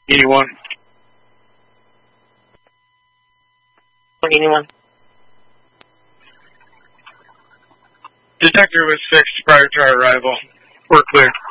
Anyone? Anyone? Detector was fixed prior to our arrival. We're clear.